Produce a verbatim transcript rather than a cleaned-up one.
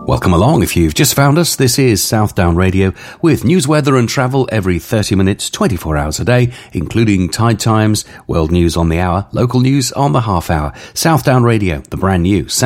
Welcome along if you've just found us. This is Southdown Radio with news, weather and travel every thirty minutes, twenty-four hours a day, including tide times, world news on the hour, local news on the half hour. Southdown Radio, the brand new South